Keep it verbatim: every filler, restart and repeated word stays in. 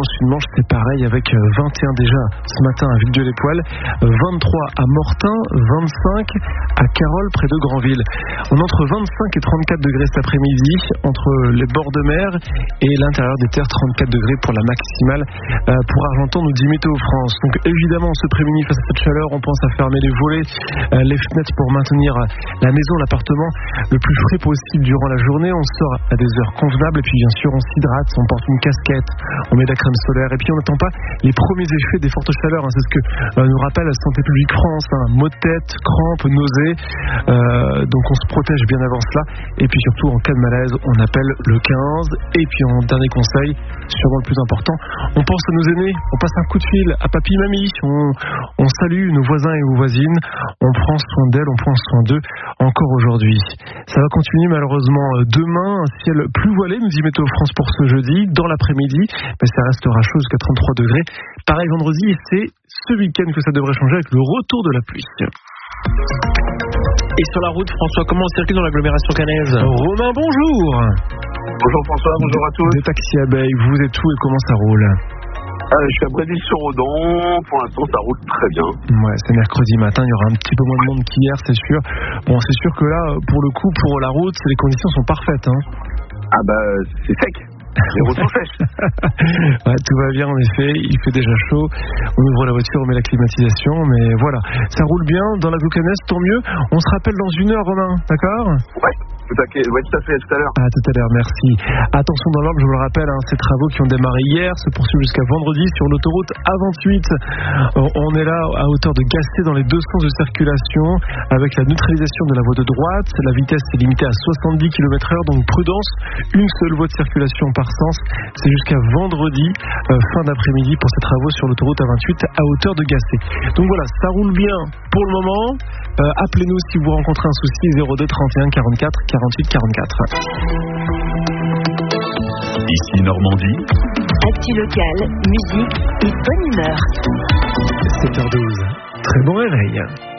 Manche. Une Manche, c'est pareil avec vingt et un déjà ce matin à Villedieu-les-Poêles, vingt-trois à Mortain, vingt-cinq à Carolles près de Granville. On est entre vingt-cinq et trente-quatre degrés cet après-midi entre les bords de mer et l'intérieur des terres, trente-quatre degrés pour la maximale. Euh, pour Argentan, nous dit Météo France. Donc évidemment, on se prémunit face à cette chaleur, on pense à fermer les volets, euh, les fenêtres pour maintenir la maison, l'appartement le plus frais possible durant la journée. On sort à des heures convenables et puis bien sûr on s'hydrate, on porte une casquette, on met de la crème solaire et puis on n'attend pas les premiers effets des fortes chaleurs, hein. C'est ce que euh, nous rappelle la Santé publique France, hein. Maux de tête, crampes, nausées, euh, donc on se protège bien avant cela et puis surtout en cas de malaise on appelle le quinze. Et puis en dernier conseil, sûrement le plus important, on pense à nos aînés, on passe un coup de fil à papy, mamie, on, on salue nos voisins et nos voisines, on prend soin d'elles, on prend soin d'eux encore aujourd'hui. Ça va continuer malheureusement demain, un ciel plus voilé, nous dit Météo France pour ce jeudi, dans l'après-midi, mais ça restera chaud jusqu'à trente-trois degrés. Pareil vendredi, et c'est ce week-end que ça devrait changer avec le retour de la pluie. Et sur la route, François, comment on circule dans l'agglomération caennaise ? Romain, bonjour. Bonjour François, bonjour à tous. Des taxis abeilles, vous êtes où et comment ça roule ? Euh, je suis à Brésil-sur-Odon, pour l'instant ça roule très bien. Ouais, c'est mercredi matin, il y aura un petit peu moins de monde qu'hier, c'est sûr. Bon, c'est sûr que là, pour le coup, pour la route, les conditions sont parfaites, hein. Ah bah, c'est sec. Les routes sont sèches. Ouais, tout va bien en effet, il fait déjà chaud. On ouvre la voiture, on met la climatisation, mais voilà, ça roule bien dans la Gaucanes, tant mieux. On se rappelle dans une heure, Romain, d'accord ? Ouais. Tout à, fait, ouais, tout à fait, à tout à l'heure. À tout à l'heure, merci. Attention dans l'ordre, je vous le rappelle, hein, ces travaux qui ont démarré hier se poursuivent jusqu'à vendredi sur l'autoroute A vingt-huit. On est là à hauteur de Gasté dans les deux sens de circulation avec la neutralisation de la voie de droite. La vitesse est limitée à soixante-dix kilomètres heure, donc prudence, une seule voie de circulation par sens. C'est jusqu'à vendredi, euh, fin d'après-midi pour ces travaux sur l'autoroute A vingt-huit à hauteur de Gasté. Donc voilà, ça roule bien pour le moment. Euh, appelez-nous si vous rencontrez un souci, zéro deux trente et un quarante-quatre quarante-huit quarante-quatre. Ici Normandie. Actu locale, musique et bonne humeur. sept heures douze. Très bon réveil.